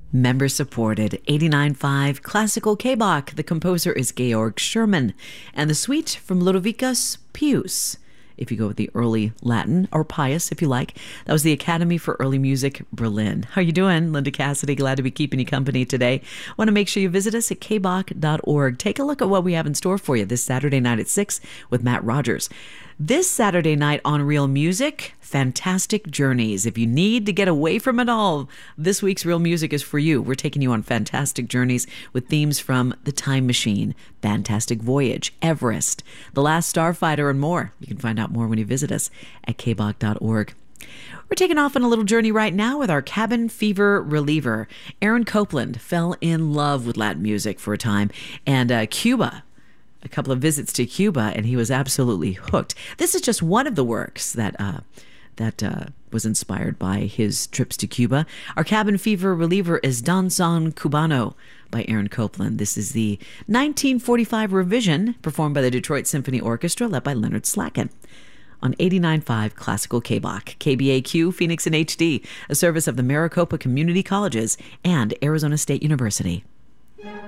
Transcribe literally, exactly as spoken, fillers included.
Member supported, eighty-nine point five Classical K-Bach. The composer is Georg Scherman. And the suite from Ludovicus Pius. If you go with the early Latin, or Pius if you like. That was the Academy for Early Music, Berlin. How are you doing? Linda Cassidy, glad to be keeping you company today. Want to make sure you visit us at k bach dot org. Take a look at what we have in store for you this Saturday night at six with Matt Rogers. This Saturday night on Real Music, Fantastic Journeys. If you need to get away from it all, this week's Real Music is for you. We're taking you on fantastic journeys with themes from The Time Machine, Fantastic Voyage, Everest, The Last Starfighter, and more. You can find out more when you visit us at k bach dot org. We're taking off on a little journey right now with our cabin fever reliever. Aaron Copland fell in love with Latin music for a time, and uh, Cuba. A couple of visits to Cuba, and he was absolutely hooked. This is just one of the works that uh, that uh, was inspired by his trips to Cuba. Our cabin fever reliever is Danzón Cubano by Aaron Copland. This is the nineteen forty-five revision performed by the Detroit Symphony Orchestra, led by Leonard Slacken. On eighty-nine point five Classical K-Bach, K B A Q, Phoenix in H D, a service of the Maricopa Community Colleges and Arizona State University.